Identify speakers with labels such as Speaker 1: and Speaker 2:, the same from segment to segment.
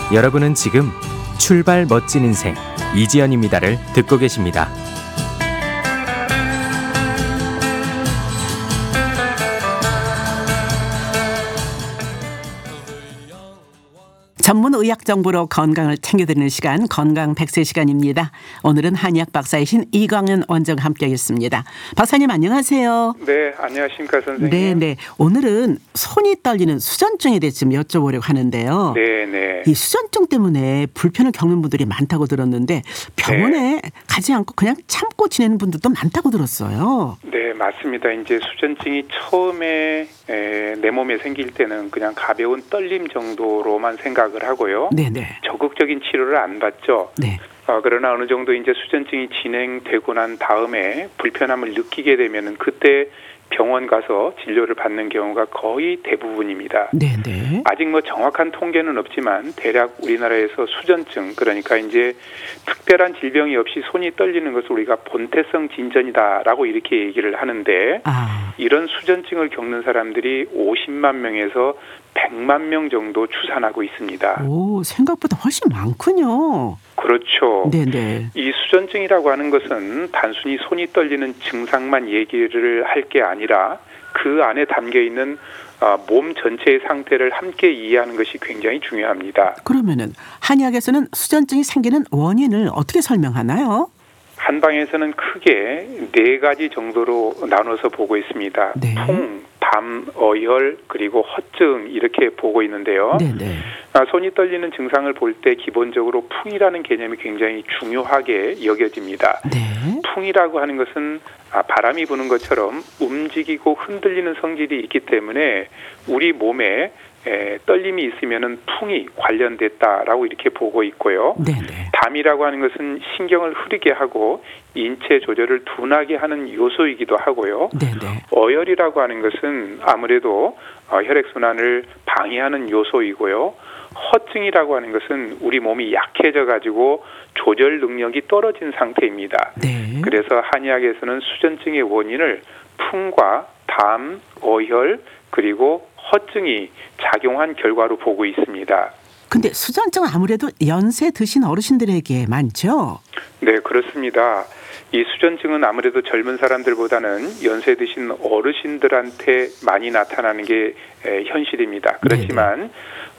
Speaker 1: 여러분은 지금 출발 멋진 인생 이지연입니다를 듣고 계십니다.
Speaker 2: 전문 의학 정보로 건강을 챙겨드리는 시간, 건강 100세 시간입니다. 오늘은 한의학 박사이신 이광현 원장 함께하겠습니다. 박사님 안녕하세요.
Speaker 3: 네, 안녕하십니까 선생님.
Speaker 2: 네네. 오늘은 손이 떨리는 수전증에 대해 좀 여쭤보려고 하는데요.
Speaker 3: 네네.
Speaker 2: 이 수전증 때문에 불편을 겪는 분들이 많다고 들었는데 병원에 가지 않고 그냥 참고 지내는 분들도 많다고 들었어요.
Speaker 3: 네, 맞습니다. 이제 수전증이 처음에 내 몸에 생길 때는 그냥 가벼운 떨림 정도로만 생각을 하고요.
Speaker 2: 네네.
Speaker 3: 적극적인 치료를 안 받죠.
Speaker 2: 네.
Speaker 3: 그러나 어느 정도 이제 수전증이 진행되고 난 다음에 불편함을 느끼게 되면은 그때 병원 가서 진료를 받는 경우가 거의 대부분입니다.
Speaker 2: 네네.
Speaker 3: 아직 뭐 정확한 통계는 없지만 대략 우리나라에서 수전증, 그러니까 이제 특별한 질병이 없이 손이 떨리는 것을 우리가 본태성 진전이다라고 이렇게 얘기를 하는데 이런 수전증을 겪는 사람들이 50만 명에서 100만 명 정도 추산하고 있습니다.
Speaker 2: 오, 생각보다 훨씬 많군요.
Speaker 3: 그렇죠.
Speaker 2: 네네.
Speaker 3: 이 수전증이라고 하는 것은 단순히 손이 떨리는 증상만 얘기를 할 게 아니라 그 안에 담겨 있는 몸 전체의 상태를 함께 이해하는 것이 굉장히 중요합니다.
Speaker 2: 그러면은 한의학에서는 수전증이 생기는 원인을 어떻게 설명하나요?
Speaker 3: 한방에서는 크게 4가지 정도로 나눠서 보고 있습니다.
Speaker 2: 네.
Speaker 3: 풍, 담, 어혈, 그리고 허증 이렇게 보고 있는데요.
Speaker 2: 네네.
Speaker 3: 손이 떨리는 증상을 볼 때 기본적으로 풍이라는 개념이 굉장히 중요하게 여겨집니다.
Speaker 2: 네.
Speaker 3: 풍이라고 하는 것은 바람이 부는 것처럼 움직이고 흔들리는 성질이 있기 때문에 우리 몸에 떨림이 있으면은 풍이 관련됐다라고 이렇게 보고 있고요.
Speaker 2: 네네.
Speaker 3: 담이라고 하는 것은 신경을 흐리게 하고 인체 조절을 둔하게 하는 요소이기도 하고요.
Speaker 2: 네네.
Speaker 3: 어혈이라고 하는 것은 아무래도 혈액순환을 방해하는 요소이고요. 허증이라고 하는 것은 우리 몸이 약해져 가지고 조절 능력이 떨어진 상태입니다.
Speaker 2: 네.
Speaker 3: 그래서 한의학에서는 수전증의 원인을 풍과 담, 어혈, 그리고 허증이 작용한 결과로 보고 있습니다.
Speaker 2: 근데 수전증은 아무래도 연세 드신 어르신들에게 많죠?
Speaker 3: 네, 그렇습니다. 이 수전증은 아무래도 젊은 사람들보다는 연세 드신 어르신들한테 많이 나타나는 게 현실입니다. 그렇지만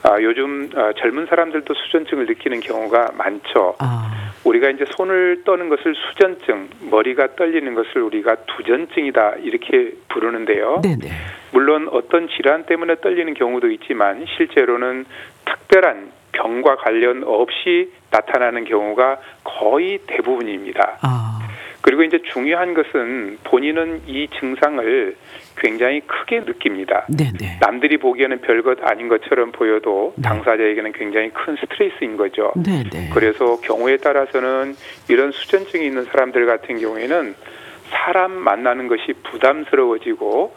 Speaker 3: 요즘 젊은 사람들도 수전증을 느끼는 경우가 많죠. 우리가 이제 손을 떠는 것을 수전증, 머리가 떨리는 것을 우리가 두전증이다 이렇게 부르는데요.
Speaker 2: 네네.
Speaker 3: 물론 어떤 질환 때문에 떨리는 경우도 있지만 실제로는 특별한 병과 관련 없이 나타나는 경우가 거의 대부분입니다. 그리고 이제 중요한 것은 본인은 이 증상을 굉장히 크게 느낍니다.
Speaker 2: 네네.
Speaker 3: 남들이 보기에는 별것 아닌 것처럼 보여도 당사자에게는 굉장히 큰 스트레스인 거죠.
Speaker 2: 네네.
Speaker 3: 그래서 경우에 따라서는 이런 수전증이 있는 사람들 같은 경우에는 사람 만나는 것이 부담스러워지고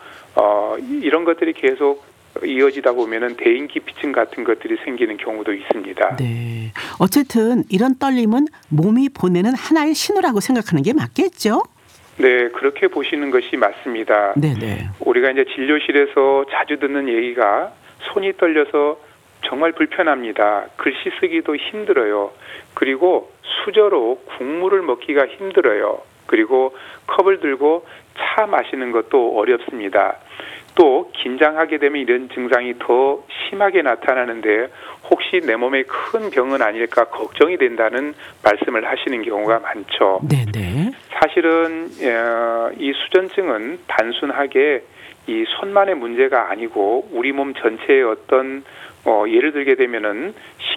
Speaker 3: 이런 것들이 계속 이어지다 보면은 대인기피증 같은 것들이 생기는 경우도 있습니다.
Speaker 2: 네. 어쨌든 이런 떨림은 몸이 보내는 하나의 신호라고 생각하는 게 맞겠죠?
Speaker 3: 네, 그렇게 보시는 것이 맞습니다.
Speaker 2: 네네.
Speaker 3: 우리가 이제 진료실에서 자주 듣는 얘기가 손이 떨려서 정말 불편합니다. 글씨 쓰기도 힘들어요. 그리고 수저로 국물을 먹기가 힘들어요. 그리고 컵을 들고 차 마시는 것도 어렵습니다. 또 긴장하게 되면 이런 증상이 더 심하게 나타나는데 혹시 내 몸에 큰 병은 아닐까 걱정이 된다는 말씀을 하시는 경우가 많죠.
Speaker 2: 네네.
Speaker 3: 사실은 이 수전증은 단순하게 이 손만의 문제가 아니고 우리 몸 전체의 어떤 예를 들게 되면은